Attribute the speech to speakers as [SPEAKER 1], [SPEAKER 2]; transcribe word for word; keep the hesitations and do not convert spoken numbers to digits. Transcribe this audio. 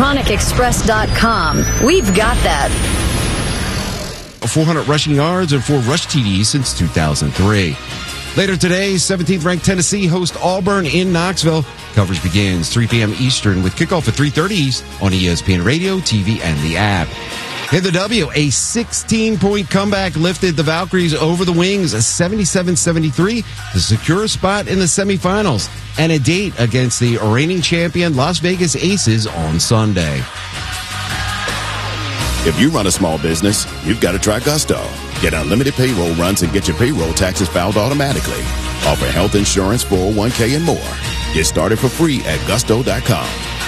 [SPEAKER 1] electronic express dot com. We've got that.
[SPEAKER 2] four hundred rushing yards and four rush T Ds since two thousand three. Later today, seventeenth ranked Tennessee host Auburn in Knoxville. Coverage begins three p.m. Eastern with kickoff at three thirty East on E S P N Radio, T V, and the app. In the W, a sixteen-point comeback lifted the Valkyries over the Wings, a seventy-seven seventy-three to secure a spot in the semifinals and a date against the reigning champion Las Vegas Aces on Sunday.
[SPEAKER 3] If you run a small business, you've got to try Gusto. Get unlimited payroll runs and get your payroll taxes filed automatically. Offer health insurance, four oh one k, and more. Get started for free at gusto dot com.